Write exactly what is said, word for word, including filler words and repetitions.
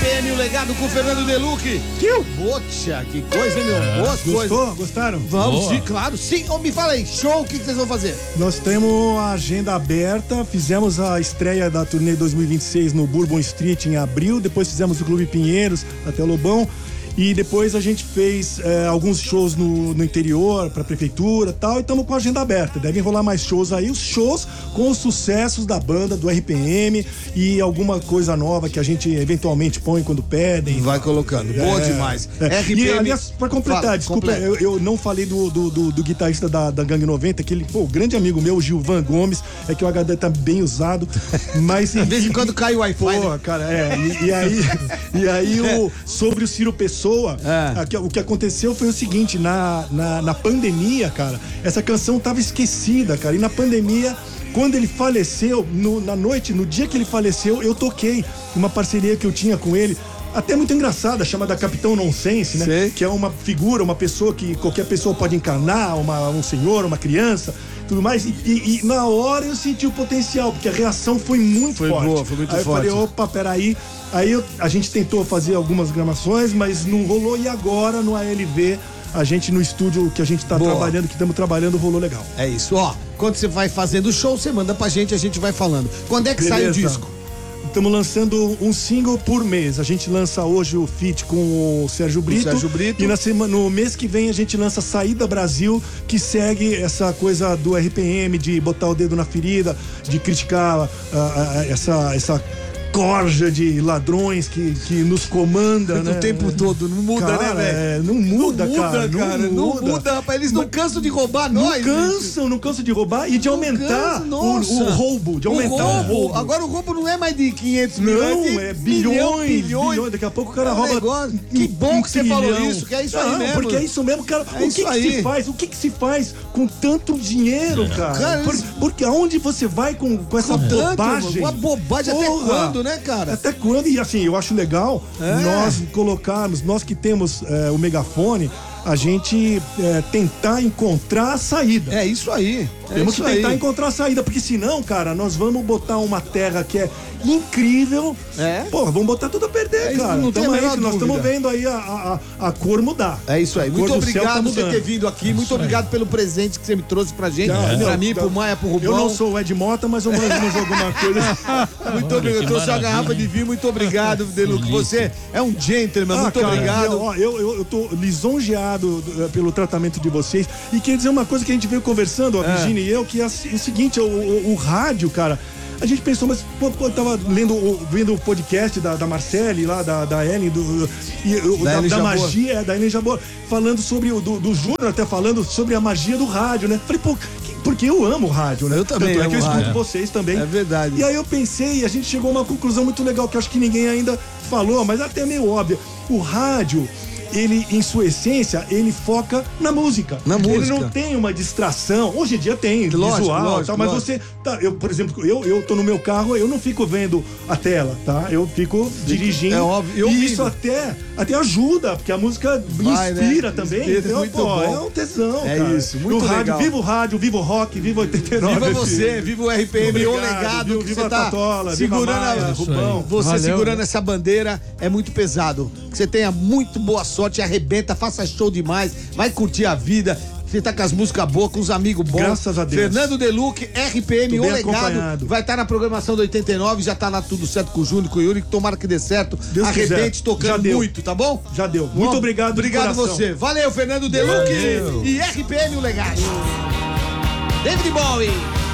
P M, o legado com o Fernando Deluque. Tio. Poxa, que coisa, hein, meu? É, Boas gostou? coisas. Gostaram? Vamos, Boa. sim, claro. Sim, oh, me fala aí, show, o que, que vocês vão fazer? Nós temos a agenda aberta, fizemos a estreia da turnê dois mil e vinte e seis no Bourbon Street em abril, depois fizemos o Clube Pinheiros, até o Lobão. E depois a gente fez é, alguns shows no, no interior, pra prefeitura e tal, e estamos com a agenda aberta. Devem rolar mais shows aí, os shows com os sucessos da banda, do R P M e alguma coisa nova que a gente eventualmente põe quando pedem. Vai colocando, boa é, demais. É. R P M... E aliás, pra completar, Fala, desculpa, eu, eu não falei do, do, do, do guitarrista da, da Gangue noventa, aquele, pô, grande amigo meu, o Gilvan Gomes, é que o H D tá bem usado, mas... De vez em quando cai o Wi-Fi. Pô, né? cara, é, e, e aí, e aí o, sobre o Ciro Pessoa... É. O que aconteceu foi o seguinte, na, na, na pandemia, cara, essa canção tava esquecida, cara, e na pandemia, quando ele faleceu, no, na noite, no dia que ele faleceu, eu toquei uma parceria que eu tinha com ele, até muito engraçada, chamada Capitão Nonsense, né? Sei. Que é uma figura, uma pessoa que qualquer pessoa pode encarnar, uma, um senhor, uma criança, tudo mais. E, e, e na hora eu senti o potencial, porque a reação foi muito Foi forte. boa, foi muito aí forte. eu falei, opa, peraí. Aí eu, a gente tentou fazer algumas gravações, mas não rolou. E agora no A L V, a gente no estúdio que a gente tá Boa. trabalhando, que estamos trabalhando, rolou legal. É isso, ó. Quando você vai fazendo o show, você manda pra gente, a gente vai falando. Quando é que sai o Beleza. disco? Estamos lançando um single por mês. A gente lança hoje o feat com o Sérgio Brito. Sérgio Brito. E na semana, no mês que vem a gente lança Saída Brasil, que segue essa coisa do R P M, de botar o dedo na ferida, de criticar uh, uh, essa, essa corja de ladrões que, que nos comanda, O né? tempo todo, não muda, Cara, né, velho? é, não muda, não muda, cara. cara. Não muda, não muda, rapaz. Eles não cansam de roubar Não nós. cansam, não cansam de roubar e de Não aumentar cansa, o, nossa. o roubo, de aumentar o roubo. o roubo. Agora o roubo não é mais de quinhentos Não, milhões, é bilhão, bilhões, bilhões. bilhões. Daqui a pouco o cara É um rouba. negócio. um- Que bom um que você falou trilhão. isso, que é isso Não, aí mesmo. porque é isso mesmo, cara. É o que, isso que aí. se faz? O que, que se faz com tanto dinheiro, cara? Cara, Por- isso- porque aonde você vai com, com essa Com tanto, bobagem? uma bobagem até Porra. quando, né, cara? Até quando? E assim, eu acho legal É. nós colocarmos, nós que temos é, o megafone, a gente é, tentar encontrar a saída. É isso aí. É Temos isso que tentar aí. encontrar a saída, porque senão, cara, nós vamos botar uma terra que é incrível. É. Pô, vamos botar tudo a perder, É isso, cara. não tem Tamo a aí, menor que nós dúvida. estamos vendo aí a, a, a cor mudar. É isso aí. A Muito cor do céu obrigado tá por você mudando. ter vindo aqui. Muito obrigado pelo presente que você me trouxe pra gente. Não, Pra não, mim, não. pro Maia, pro Rubão. Eu não sou o Ed Mota, mas eu manjo alguma coisa. Muito obrigado. Eu trouxe uma garrafa de vinho. Muito obrigado, Deluque. Você é um gentleman. Ah, Muito cara, obrigado. Eu, ó, eu, eu, eu tô lisonjeado eh, pelo tratamento de vocês. E queria dizer uma coisa que a gente veio conversando, a É. Virginia e eu, que é o seguinte, o, o, o rádio, cara. A gente pensou, mas pô, pô, eu tava lendo, o- vendo o podcast da, da Marcele lá, da, da Ellen, do, e, o- Da da, Ellen da Jabor. magia, é, da Ellen Jabor, falando sobre o do, do Júnior, até falando sobre a magia do rádio, né? Falei, pô, que- porque eu amo rádio, né? Eu também Tanto é amo que eu escuto rádio. vocês também. É verdade. E aí eu pensei, e a gente chegou a uma conclusão muito legal, que eu acho que ninguém ainda falou, mas até meio óbvia. O rádio, ele, em sua essência, ele foca na música. Na ele música. não tem uma distração. Hoje em dia tem Lógico, visual, lógico, tal, mas lógico. você tá, eu, por exemplo, eu, eu tô no meu carro, eu não fico vendo a tela, tá? Eu fico dirigindo. é óbvio, eu e ouvindo. isso até, até ajuda, porque a música Vai, né? inspira também. Inspira, entendeu? muito Pô, bom. é um tesão, É cara. isso, E muito o rádio, legal. viva o rádio, viva o rock, viva oitenta e nove. Viva F M. você, viva o R P M, o Obrigado, legado viu? que Viva você a tá Tatola, viva segurando a Maia, a- Rubão. Você Valeu. segurando essa bandeira é muito pesado. Que você tenha muito boa sorte, arrebenta, faça show demais, vai curtir a vida. Você tá com as músicas boas, com os amigos bons. Graças a Deus. Fernando Deluque, R P M, Tô o bem legado. acompanhado. Vai estar na programação do oitenta e nove, já tá lá tudo certo com o Júnior, com o Yuri, que tomara que dê certo. Deus Arrebente quiser. tocando Já deu. muito, tá bom? Já deu. Muito Bom, obrigado de Obrigado coração. você. Valeu, Fernando Deluque Valeu. e R P M, o legado. David Bowie.